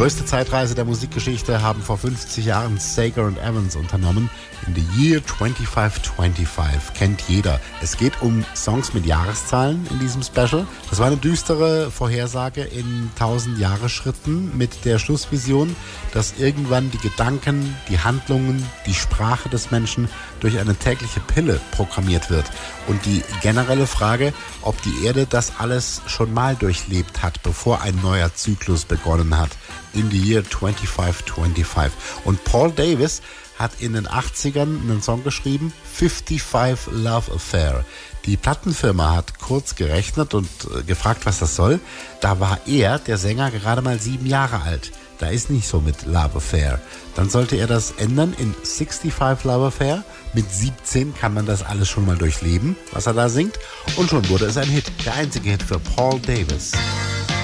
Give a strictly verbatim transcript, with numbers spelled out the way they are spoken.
größte Zeitreise der Musikgeschichte haben vor fünfzig Jahren Sager und Evans unternommen. In the Year twenty-five twenty-five kennt jeder. Es geht um Songs mit Jahreszahlen in diesem Special. Das war eine düstere Vorhersage in tausend-Jahre-Schritten mit der Schlussvision, dass irgendwann die Gedanken, die Handlungen, die Sprache des Menschen durch eine tägliche Pille programmiert wird. Und die generelle Frage, ob die Erde das alles schon mal durchlebt hat, bevor ein neuer Zyklus begonnen hat. In the Year twenty-five twenty-five. Und Paul Davis hat in den achtzigern einen Song geschrieben, fifty-five Love Affair. Die Plattenfirma hat kurz gerechnet und äh, gefragt, was das soll. Da war er, der Sänger, gerade mal sieben Jahre alt. Da ist nicht so mit Love Affair. Dann sollte er das ändern in sixty-five Love Affair. Mit siebzehn kann man das alles schon mal durchleben, was er da singt. Und schon wurde es ein Hit. Der einzige Hit für Paul Davis.